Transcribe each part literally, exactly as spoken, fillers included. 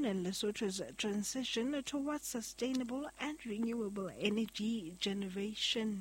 in Lesotho's transition towards sustainable and renewable energy generation.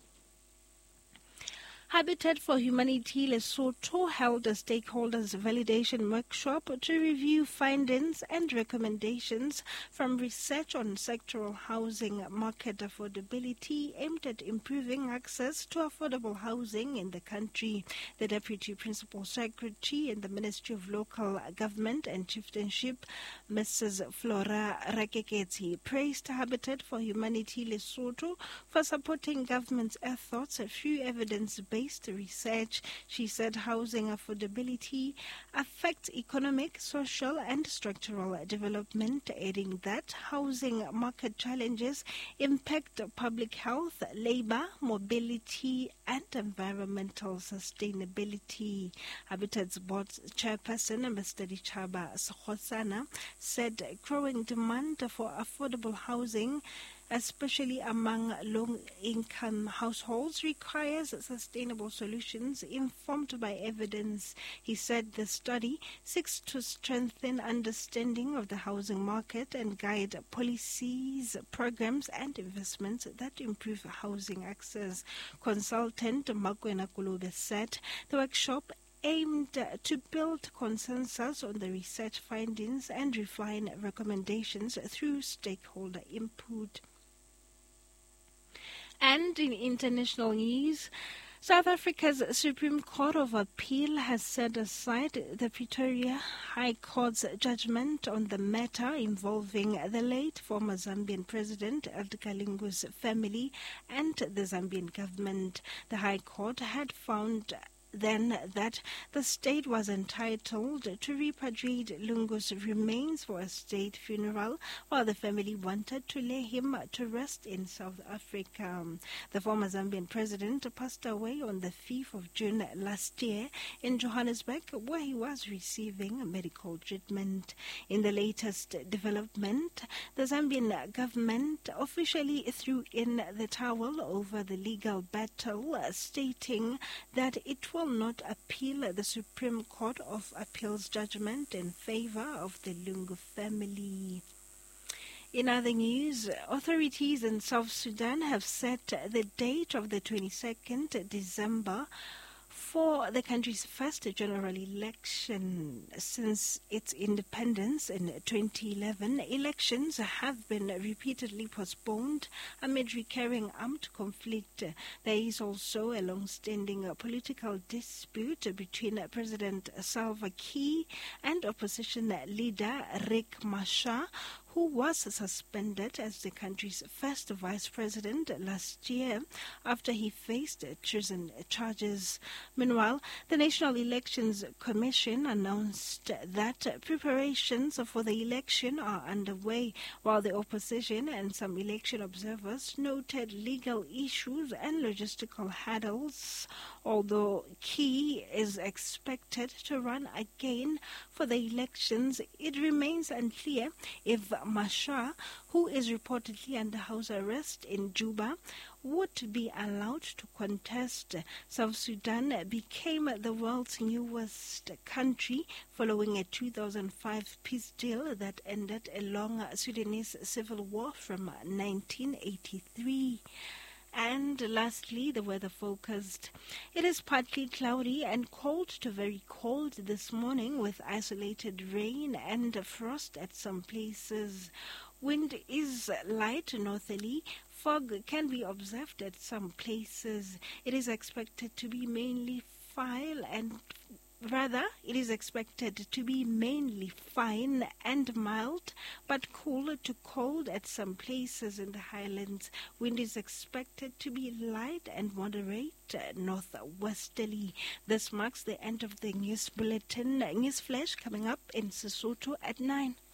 Habitat for Humanity Lesotho held a stakeholders validation workshop to review findings and recommendations from research on sectoral housing market affordability aimed at improving access to affordable housing in the country. The Deputy Principal Secretary in the Ministry of Local Government and Chieftainship, Missus Flora Rakeketsi, praised Habitat for Humanity Lesotho for supporting government's efforts through evidence-based based research. She said housing affordability affects economic, social and structural development, adding that housing market challenges impact public health, labor, mobility and environmental sustainability. Habitat's board chairperson, Mister Dichaba Sokhosana, said growing demand for affordable housing, especially among low-income households, requires sustainable solutions informed by evidence. He said the study seeks to strengthen understanding of the housing market and guide policies, programs and investments that improve housing access. Consultant Makwena Kulube said the workshop aimed to build consensus on the research findings and refine recommendations through stakeholder input. And in international news, South Africa's Supreme Court of Appeal has set aside the Pretoria High Court's judgment on the matter involving the late former Zambian President Edgar Lungu's family and the Zambian government. The High Court had found then that the state was entitled to repatriate Lungu's remains for a state funeral, while the family wanted to lay him to rest in South Africa. The former Zambian president passed away on the fifth of June last year in Johannesburg, where he was receiving medical treatment. In the latest development, the Zambian government officially threw in the towel over the legal battle, stating that it will not appeal the Supreme Court of Appeal's judgment in favor of the Lungu family. In other news, authorities in South Sudan have set the date of the twenty-second of December for the country's first general election since its independence in twenty eleven. Elections have been repeatedly postponed amid recurring armed conflict. There is also a long-standing political dispute between President Salva Kiir and opposition leader Riek Machar, who was suspended as the country's first vice president last year after he faced treason charges. Meanwhile, the National Elections Commission announced that preparations for the election are underway, while the opposition and some election observers noted legal issues and logistical hurdles. Although Kiir is expected to run again for the elections, it remains unclear if Machar, who is reportedly under house arrest in Juba, would be allowed to contest. South Sudan became the world's newest country following a two thousand five peace deal that ended a long Sudanese civil war from nineteen eighty-three. And lastly, the weather forecast. It is partly cloudy and cold to very cold this morning with isolated rain and frost at some places. Wind is light northerly. Fog can be observed at some places. It is expected to be mainly fine and Rather, it is expected to be mainly fine and mild, but cool to cold at some places in the highlands. Wind is expected to be light and moderate northwesterly. This marks the end of the news bulletin. News flash coming up in Sesotho at nine.